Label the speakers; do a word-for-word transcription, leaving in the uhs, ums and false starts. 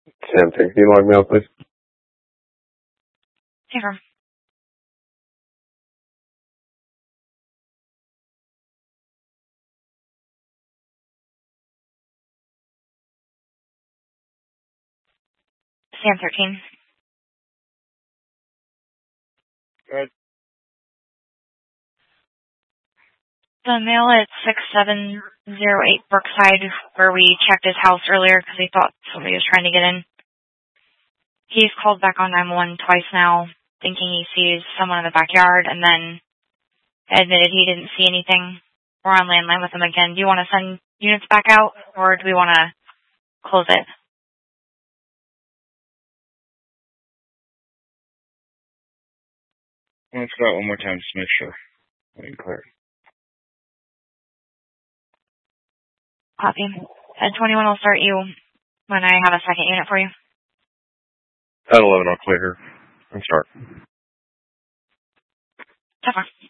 Speaker 1: Sam, can you log me out, please?
Speaker 2: Sure. Sam thirteen.
Speaker 1: Good.
Speaker 2: The mail at six seven zero eight Brookside, where we checked his house earlier because he thought somebody was trying to get in. He's called back on nine one one twice now, thinking he sees someone in the backyard, and then admitted he didn't see anything. We're on landline with him again. Do you want to send units back out, or do we want to close it?
Speaker 3: Let's go out one more time just to make sure. I'm clear.
Speaker 2: Copy. At twenty-one, I'll start you when I have a second unit for you.
Speaker 1: At eleven, I'll clear her and start.
Speaker 2: So far.